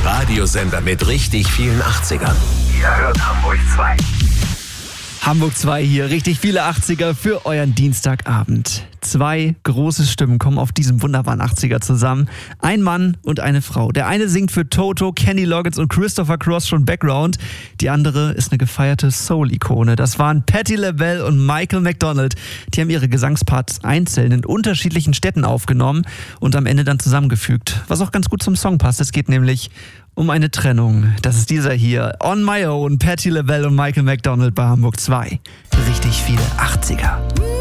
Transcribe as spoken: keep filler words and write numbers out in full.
Radiosender mit richtig vielen achtzigern. Ihr hört Hamburg zwei. Hamburg zwei hier, richtig viele achtziger für euren Dienstagabend. Zwei große Stimmen kommen auf diesem wunderbaren achtziger zusammen. Ein Mann und eine Frau. Der eine singt für Toto, Kenny Loggins und Christopher Cross schon Background. Die andere ist eine gefeierte Soul-Ikone. Das waren Patti LaBelle und Michael McDonald. Die haben ihre Gesangsparts einzeln in unterschiedlichen Städten aufgenommen und am Ende dann zusammengefügt. Was auch ganz gut zum Song passt. Es geht nämlich um eine Trennung. Das ist dieser hier. On My Own, Patti LaBelle und Michael McDonald bei Hamburg zwei. Richtig viele achtziger.